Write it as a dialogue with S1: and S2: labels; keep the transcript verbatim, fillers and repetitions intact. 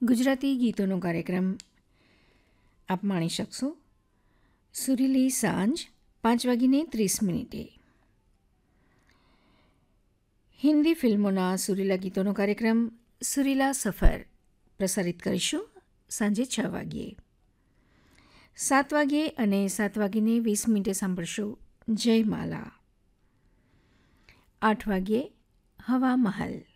S1: ગુજરાતી ગીતોનો કાર્યક્રમ આપ માણી શકશો. સુરીલી સાંજ પાંચ વાગીને ત્રીસ મિનિટે. હિન્દી ફિલ્મોના સુરીલા ગીતોનો કાર્યક્રમ સુરીલા સફર પ્રસારિત કરીશું સાંજે છ વાગ્યે. સાત વાગ્યે અને સાત વાગીને વીસ મિનિટે સાંભળશો જયમાલા. આઠ વાગ્યે હવા મહલ.